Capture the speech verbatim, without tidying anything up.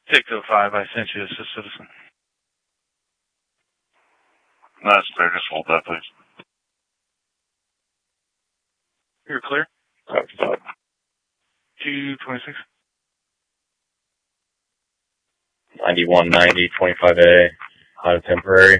six oh five, I sent you as a citizen. That's fair. Just hold that, please. You're clear. Copy that. two twenty-six. ninety-one ninety, twenty-five A, out of temporary.